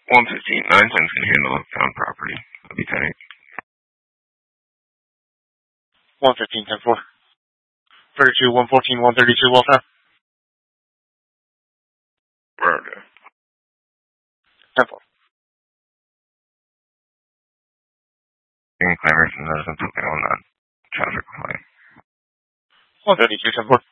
115, 910's can handle a found property. That'll be 10-8. 115, 10-4. 32, 114, 132, well found. Roger. 10-4. Any claimers and notice and something on that traffic complaint. 132, 10-4.